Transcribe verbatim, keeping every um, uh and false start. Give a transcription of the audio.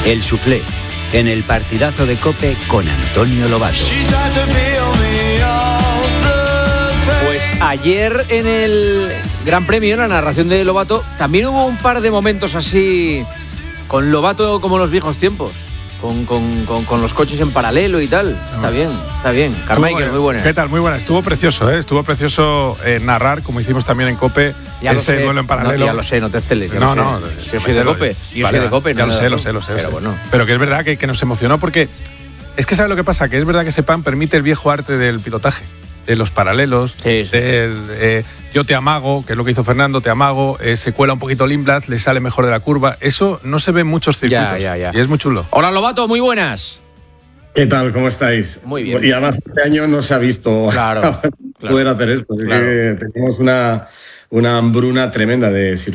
El Suflé, en el partidazo de COPE con Antonio Lobato. Pues ayer en el Gran Premio, en la narración de Lobato, también hubo un par de momentos así con Lobato como en los viejos tiempos. Con, con, con, con los coches en paralelo y tal. Está bien, está bien. Carmichael, muy buena. ¿Qué tal? Muy buena. Estuvo precioso, ¿eh? Estuvo precioso eh, narrar, como hicimos también en COPE, ya ese duelo en paralelo. No, ya lo sé, no te celes. No, no. Yo soy de COPE. Yo vale, soy de COPE. Ya no lo sé, lo sé, lo sé. Pero bueno. Pero que es verdad que, que nos emocionó porque es que ¿sabes lo que pasa? Que es verdad que Sepang permite el viejo arte del pilotaje, de los paralelos, sí, sí. del eh, yo te amago, que es lo que hizo Fernando, te amago, eh, se cuela un poquito Lindblad, le sale mejor de la curva. Eso no se ve en muchos circuitos. Ya, ya, ya. Y es muy chulo. Hola, Lobato, muy buenas. ¿Qué tal? ¿Cómo estáis? Muy bien. Y además este año no se ha visto claro, poder claro. hacer esto. Claro. Que tenemos una, una hambruna tremenda de situaciones.